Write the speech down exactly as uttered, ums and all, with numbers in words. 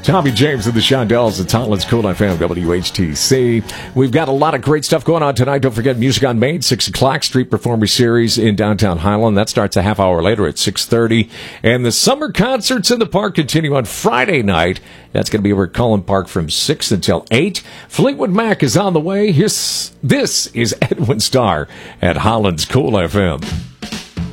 Tommy James and the Shondells at Holland's Cool F M, W H T C. We've got a lot of great stuff going on tonight. Don't forget Music on Main, six o'clock, Street Performer Series in downtown Highland. That starts a half hour later at six thirty. And the summer concerts in the park continue on Friday night. That's going to be over at Cullen Park from six until eight. Fleetwood Mac is on the way. Here's, this is Edwin Starr at Holland's Cool F M.